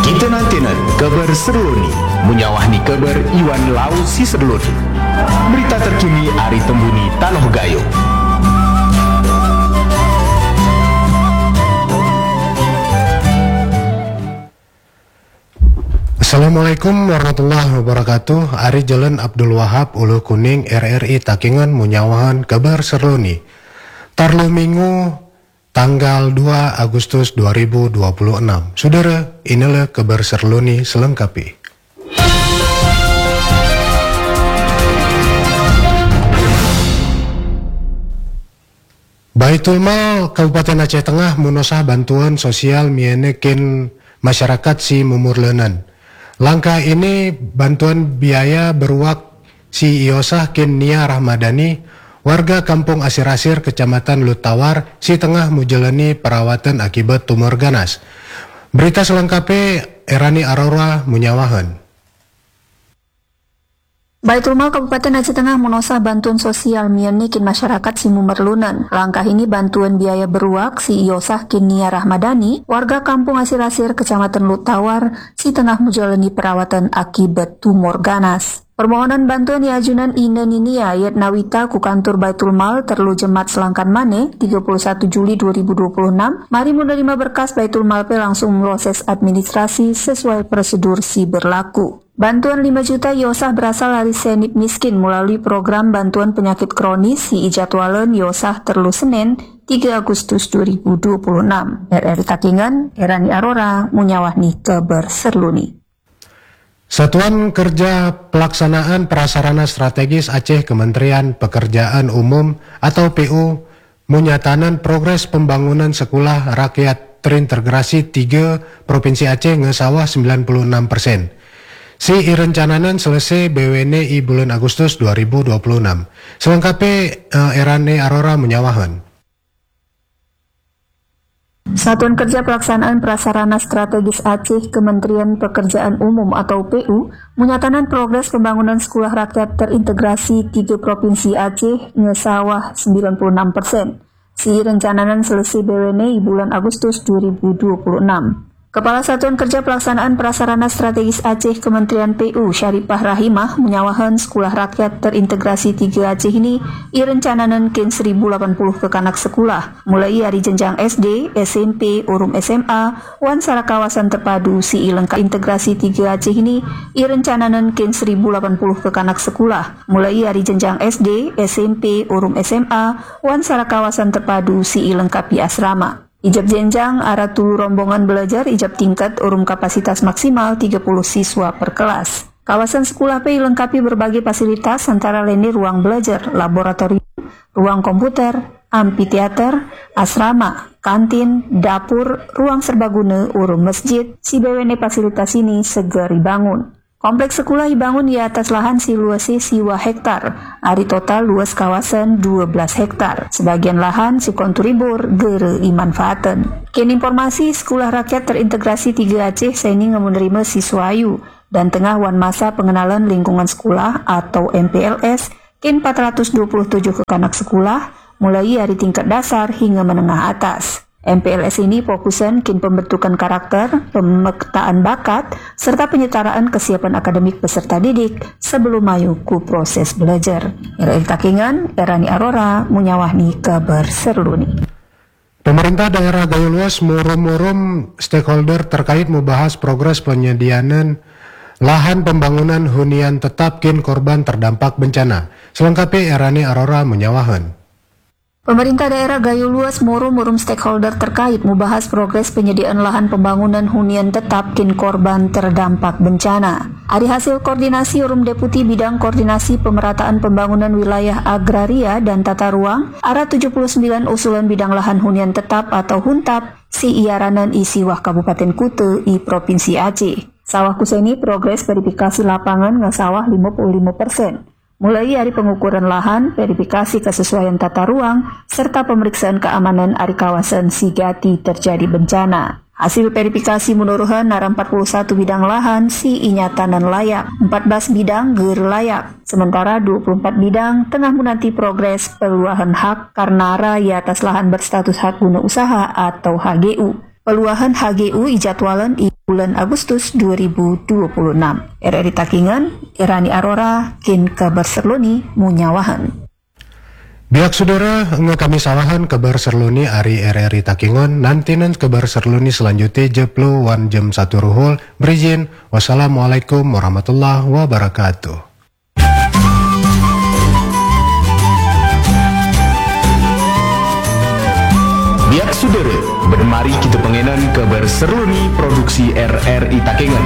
Kita nantinan kabar serloni, menyawahni kabar Iwan Lau si serloni. Berita terkini Ari Tembuni Tanoh Gayo. Assalamualaikum warahmatullahi wabarakatuh. Ari Jalan Abdul Wahab Ulu Kuning RRI Takengon menyawahan kabar serloni. Tarlu Minggu tanggal 2 Agustus 2026. Saudara, inilah kabar serloni selengkapi. Baitul Mal Kabupaten Aceh Tengah menosah bantuan sosial mienekin masyarakat si Mumurleunan. Langkah ini bantuan biaya beruak si Iosah Kin Nia Rahmadani, warga Kampung Asir-Asir, Kecamatan Lutawar, si tengah menjalani perawatan akibat tumor ganas. Berita selengkapnya Erani Arora menyawahan. Baitul Mal Kabupaten Aceh Tengah menosah bantuan sosial mienekin masyarakat si Mumurleunan. Langkah ini bantuan biaya beruak si Iosah Kin Nia Rahmadani, warga Kampung Asir-Asir, Kecamatan Lutawar, si tengah menjalani perawatan akibat tumor ganas. Permohonan bantuan diajunan Ina Ninia Yet Nawita ku kantor Baitul Mal terlu jemat selangkan mane 31 Juli 2026. Mari menerima berkas Baitul Mal langsung proses administrasi sesuai prosedur si berlaku. Bantuan 5 juta Iosah berasal dari senip miskin melalui program bantuan penyakit kronis si ijadwalan Iosah terlu Senin 3 Agustus 2026. RRI Takengon, Erani Arora, munyawahni kabar serluni. Satuan Kerja Pelaksanaan Prasarana Strategis Aceh Kementerian Pekerjaan Umum atau PU menyatakan progres pembangunan sekolah rakyat terintegrasi 3 Provinsi Aceh ngesawah 96%. Si irencananan selesai BWNI bulan Agustus 2026. Selengkapnya Erane Arora menyawahan. Satuan Kerja Pelaksanaan Prasarana Strategis Aceh Kementerian Pekerjaan Umum atau PU menyatakan progres pembangunan sekolah rakyat terintegrasi 3 Provinsi Aceh ngesawah 96%. Si rencananan selesai BWNI bulan Agustus 2026. Kepala Satuan Kerja Pelaksanaan Prasarana Strategis Aceh Kementerian PU Syarifah Rahimah menyawahan sekolah rakyat terintegrasi 3 Aceh ini irencananan kin 1080 kekanak sekolah mulai dari jenjang SD, SMP, urum SMA, wan sara kawasan terpadu si lengkap integrasi 3 Aceh ini irencananan kin 1080 kekanak sekolah mulai dari jenjang SD, SMP, urum SMA, wan sara kawasan terpadu si lengkapi asrama. Ijab jenjang arah tulu rombongan belajar ijab tingkat urum kapasitas maksimal 30 siswa per kelas. Kawasan sekolah P lengkapi berbagai fasilitas antara lain ruang belajar, laboratorium, ruang komputer, amphitheater, asrama, kantin, dapur, ruang serbaguna, urum masjid. Si BWN fasilitas ini segera dibangun. Kompleks sekolah dibangun di atas lahan si luasnya siwa hektar, ari total luas kawasan 12 hektar. Sebagian lahan si konturibur gere dimanfaatan. Ken informasi sekolah rakyat terintegrasi 3 Aceh saini menerima siswa ayu dan tengah wan masa pengenalan lingkungan sekolah atau MPLS ken 427 kekanak sekolah mulai dari tingkat dasar hingga menengah atas. MPLS ini fokusan kin pembentukan karakter, pemetaan bakat, serta penyetaraan kesiapan akademik peserta didik sebelum maju ku proses belajar. RRI Takengon, Erani Arora, munyawahni kabar serluni. Pemerintah daerah Gayo Luas murum-murum stakeholder terkait membahas progres penyediaan lahan pembangunan hunian tetap kin korban terdampak bencana. Selengkapnya Erani Arora menyawahan. Pemerintah daerah Gayo Luas murum stakeholder terkait membahas progres penyediaan lahan pembangunan hunian tetap kin korban terdampak bencana. Dari hasil koordinasi urum Deputi Bidang Koordinasi Pemerataan Pembangunan Wilayah Agraria dan Tata Ruang, arah 79 usulan bidang lahan hunian tetap atau HUNTAP, si iaranan isiwah Kabupaten Kute i Provinsi Aceh. Sawah kuseni progres verifikasi lapangan ngasawah 55%. Mulai dari pengukuran lahan, verifikasi kesesuaian tata ruang, serta pemeriksaan keamanan dari kawasan Sigati terjadi bencana. Hasil verifikasi menuruhan nara 41 bidang lahan si inyatanan layak, 14 bidang ger layak, sementara 24 bidang tengah menanti progres peluahan hak karena raya atas lahan berstatus hak guna usaha atau HGU. Peluahan HGU ijadwalan di bulan Agustus 2026. RRI Takingan, Irani Arora, kin kabar serluni munyawahan. Biak saudara, kami sawahan kabar serluni ari RRI Takingon, nantinan kabar serluni selanjutnya jeplo wan jam 1 ruhul. Berizin, wassalamualaikum warahmatullahi wabarakatuh. Biak saudara, bermari kita pengenan kabar serluni produksi RRI Takengan.